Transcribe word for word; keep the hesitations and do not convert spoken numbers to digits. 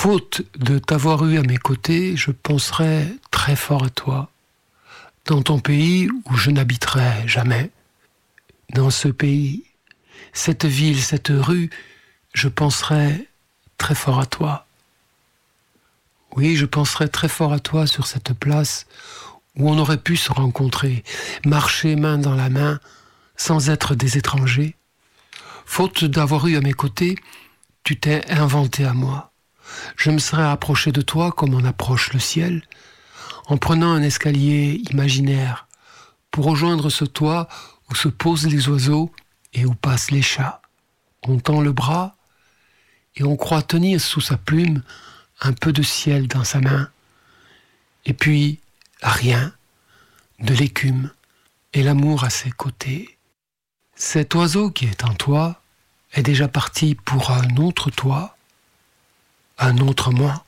Faute de t'avoir eu à mes côtés, je penserais très fort à toi, dans ton pays où je n'habiterai jamais. Dans ce pays, cette ville, cette rue, je penserai très fort à toi. Oui, je penserai très fort à toi sur cette place où on aurait pu se rencontrer, marcher main dans la main, sans être des étrangers. Faute d'avoir eu à mes côtés, tu t'es inventé à moi. Je me serais approché de toi comme on approche le ciel, en prenant un escalier imaginaire pour rejoindre ce toit où se posent les oiseaux et où passent les chats. On tend le bras et on croit tenir sous sa plume un peu de ciel dans sa main. Et puis, rien, de l'écume et l'amour à ses côtés. Cet oiseau qui est en toi est déjà parti pour un autre toi, un autre moi.